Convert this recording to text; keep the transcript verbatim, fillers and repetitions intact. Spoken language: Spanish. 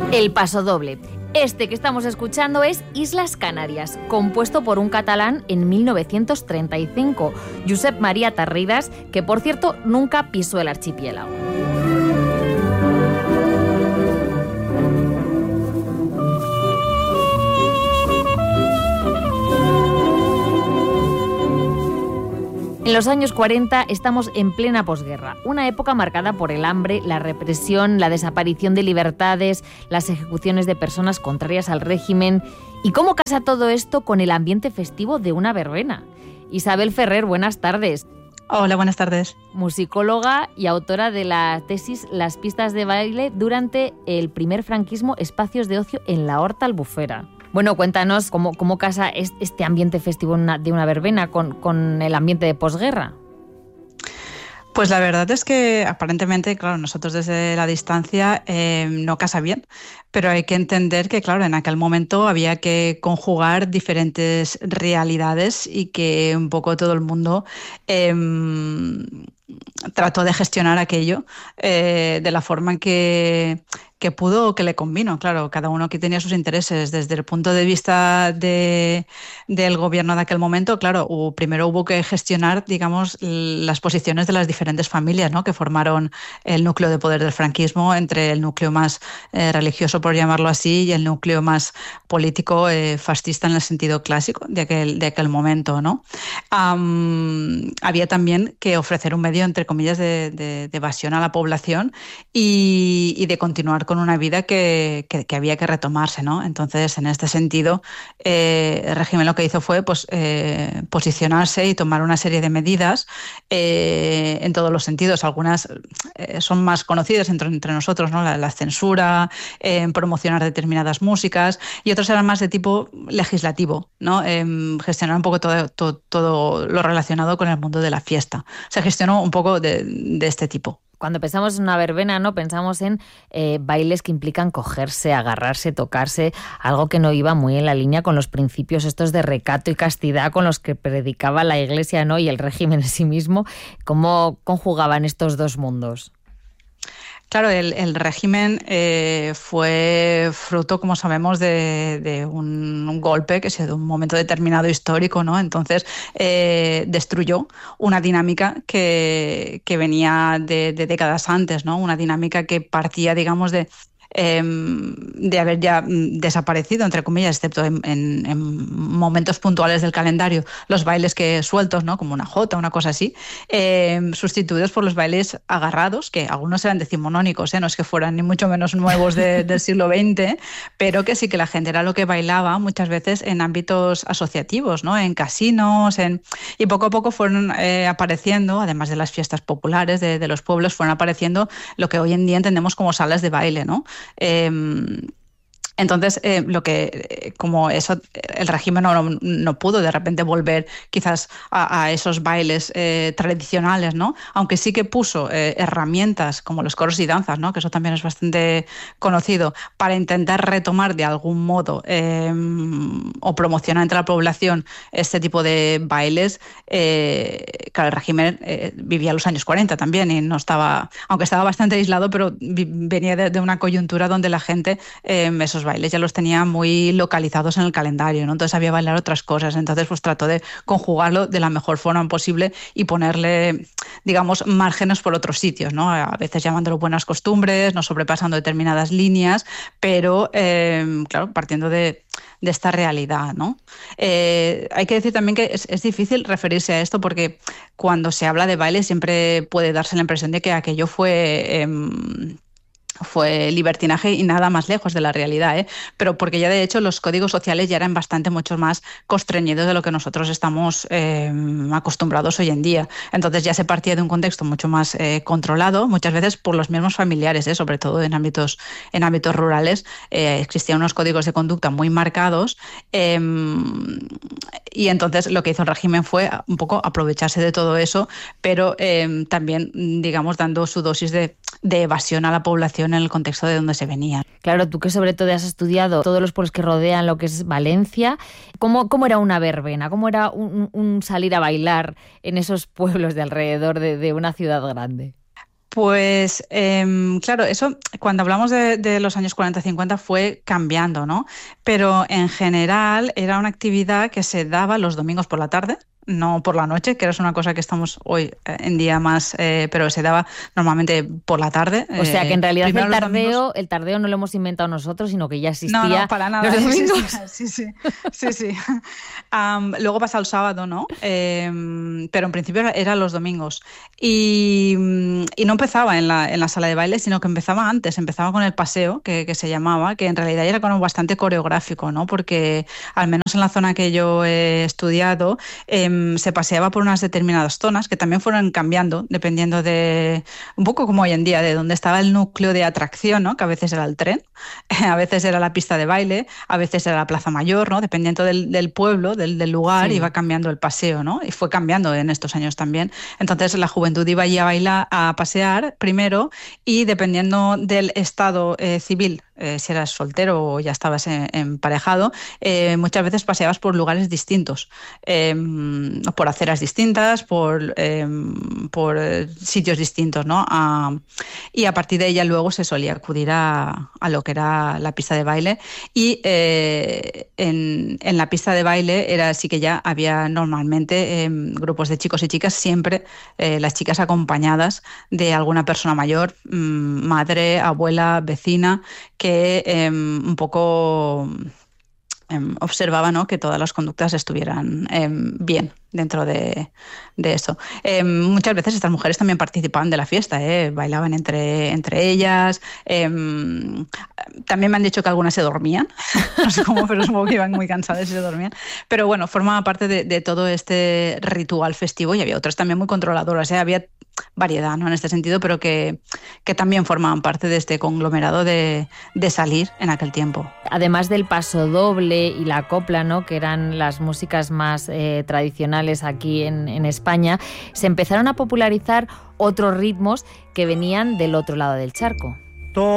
El pasodoble. Este que estamos escuchando es Islas Canarias, compuesto por un catalán en mil novecientos treinta y cinco, Josep María Tarridas, que por cierto nunca pisó el archipiélago. En los años cuarenta estamos en plena posguerra, una época marcada por el hambre, la represión, la desaparición de libertades, las ejecuciones de personas contrarias al régimen. ¿Y cómo casa todo esto con el ambiente festivo de una verbena? Isabel Ferrer, buenas tardes. Hola, buenas tardes. Musicóloga y autora de la tesis Las pistas de baile durante el primer franquismo, espacios de ocio en la Horta Albufera. Bueno, cuéntanos cómo, cómo casa este ambiente festivo de una verbena con, con el ambiente de posguerra. Pues la verdad es que aparentemente, claro, nosotros desde la distancia eh, no casa bien, pero hay que entender que, claro, en aquel momento había que conjugar diferentes realidades y que un poco todo el mundo eh, trató de gestionar aquello eh, de la forma en que... que pudo o que le convino, claro, cada uno que tenía sus intereses. Desde el punto de vista de, del gobierno de aquel momento, claro, hubo, primero hubo que gestionar, digamos, las posiciones de las diferentes familias, ¿no?, que formaron el núcleo de poder del franquismo, entre el núcleo más eh, religioso, por llamarlo así, y el núcleo más político, eh, fascista en el sentido clásico de aquel, de aquel momento, ¿no? Um, había también que ofrecer un medio, entre comillas, de, de, de evasión a la población y, y de continuar con una vida que, que, que había que retomarse, ¿no? Entonces, en este sentido, eh, el régimen lo que hizo fue pues, eh, posicionarse y tomar una serie de medidas eh, en todos los sentidos. Algunas eh, son más conocidas entre, entre nosotros, ¿no? La, la censura, eh, promocionar determinadas músicas, y otras eran más de tipo legislativo, ¿no? Eh, gestionar un poco todo, todo, todo lo relacionado con el mundo de la fiesta. Se gestionó un poco de, de este tipo. Cuando pensamos en una verbena, ¿no?, pensamos en eh, bailes que implican cogerse, agarrarse, tocarse, algo que no iba muy en la línea con los principios estos de recato y castidad con los que predicaba la Iglesia, ¿no?, y el régimen en sí mismo. ¿Cómo conjugaban estos dos mundos? Claro, el, el régimen eh, fue fruto, como sabemos, de, de un, un golpe que se dio en un momento determinado histórico, ¿no? Entonces eh, destruyó una dinámica que, que venía de, de décadas antes, ¿no? Una dinámica que partía, digamos, de... Eh, de haber ya desaparecido, entre comillas, excepto en, en, en momentos puntuales del calendario, los bailes que sueltos, ¿no?, como una jota, una cosa así, eh, sustituidos por los bailes agarrados, que algunos eran decimonónicos, ¿eh? No es que fueran ni mucho menos nuevos de, del siglo veinte, pero que sí que la gente era lo que bailaba muchas veces en ámbitos asociativos, ¿no?, en casinos, en... y poco a poco fueron eh, apareciendo, además de las fiestas populares de, de los pueblos, fueron apareciendo lo que hoy en día entendemos como salas de baile, ¿no? Eh, Entonces, eh, lo que, eh, como eso, el régimen no, no pudo de repente volver quizás a, a esos bailes eh, tradicionales, ¿no? Aunque sí que puso eh, herramientas como los coros y danzas, ¿no?, que eso también es bastante conocido, para intentar retomar de algún modo eh, o promocionar entre la población este tipo de bailes. Eh, claro, el régimen eh, vivía los años cuarenta también y no estaba, aunque estaba bastante aislado, pero vi, venía de, de una coyuntura donde la gente, eh, esos bailes ya los tenía muy localizados en el calendario, ¿no? Entonces había bailar otras cosas. Entonces pues trató de conjugarlo de la mejor forma posible y ponerle, digamos, márgenes por otros sitios, ¿no? A veces llamándolo buenas costumbres, no sobrepasando determinadas líneas, pero eh, claro, partiendo de, de esta realidad, ¿no? Eh, hay que decir también que es, es difícil referirse a esto porque cuando se habla de baile siempre puede darse la impresión de que aquello fue... Eh, fue libertinaje y nada más lejos de la realidad, ¿eh? Pero porque ya de hecho los códigos sociales ya eran bastante mucho más constreñidos de lo que nosotros estamos eh, acostumbrados hoy en día. Entonces ya se partía de un contexto mucho más eh, controlado, muchas veces por los mismos familiares, ¿eh? Sobre todo en ámbitos, en ámbitos rurales, eh, existían unos códigos de conducta muy marcados eh, y entonces lo que hizo el régimen fue un poco aprovecharse de todo eso, pero eh, también, digamos, dando su dosis de, de evasión a la población en el contexto de donde se venía. Claro, tú que sobre todo has estudiado todos los pueblos que rodean lo que es Valencia, ¿cómo, cómo era una verbena? ¿Cómo era un, un salir a bailar en esos pueblos de alrededor de, de una ciudad grande? Pues eh, claro, eso cuando hablamos de, de los años cuarenta cincuenta fue cambiando, ¿no? Pero en general era una actividad que se daba los domingos por la tarde, no por la noche, que es una cosa que estamos hoy en día más, eh, pero se daba normalmente por la tarde. O sea que en realidad Primero el los tardeo, domingos. el tardeo no lo hemos inventado nosotros, sino que ya existía No, no, para nada. los domingos. Sí, sí, sí, sí, sí. Um, luego pasa el sábado, ¿no? Eh, pero en principio era, era los domingos. Y, y no empezaba en la, en la sala de baile, sino que empezaba antes, empezaba con el paseo, que, que se llamaba, que en realidad era como bastante coreográfico, ¿no? Porque al menos en la zona que yo he estudiado, eh, se paseaba por unas determinadas zonas que también fueron cambiando dependiendo de, un poco como hoy en día, de dónde estaba el núcleo de atracción, ¿no? Que a veces era el tren, a veces era la pista de baile, a veces era la Plaza Mayor, ¿no? Dependiendo del, del pueblo, del, del lugar, sí. Iba cambiando el paseo, ¿no? Y fue cambiando en estos años también. Entonces la juventud iba allí a bailar, a pasear primero, y dependiendo del estado eh, civil, eh, si eras soltero o ya estabas en, emparejado, eh, muchas veces paseabas por lugares distintos, eh, por aceras distintas, por, eh, por sitios distintos, ¿no? A, y a partir de ella luego se solía acudir a, a lo que era la pista de baile, y eh, en, en la pista de baile era así que ya había normalmente eh, grupos de chicos y chicas, siempre eh, las chicas acompañadas de alguna persona mayor, mmm, madre, abuela, vecina, que eh, un poco eh, observaba, ¿no? Que todas las conductas estuvieran eh, bien dentro de, de eso. Eh, muchas veces estas mujeres también participaban de la fiesta, ¿eh? Bailaban entre, entre ellas. Eh, también me han dicho que algunas se dormían, no sé cómo, pero supongo que iban muy cansadas y se dormían. Pero bueno, formaba parte de, de todo este ritual festivo, y había otras también muy controladoras, ¿eh? Había variedad, ¿no? En este sentido, pero que, que también formaban parte de este conglomerado de, de salir en aquel tiempo. Además del paso doble y la copla, ¿no? Que eran las músicas más eh, tradicionales aquí en, en España, se empezaron a popularizar otros ritmos que venían del otro lado del charco.